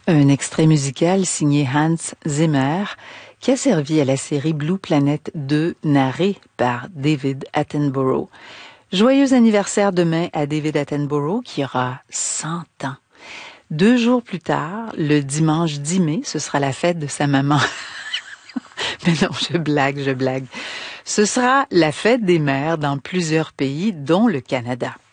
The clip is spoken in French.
Un extrait musical signé Hans Zimmer qui a servi à la série Blue Planet 2 narrée par David Attenborough. Joyeux anniversaire demain à David Attenborough qui aura 100 ans. 2 jours plus tard, le dimanche 10 mai, ce sera la fête de sa maman. Mais non, je blague. Ce sera la fête des mères dans plusieurs pays, dont le Canada.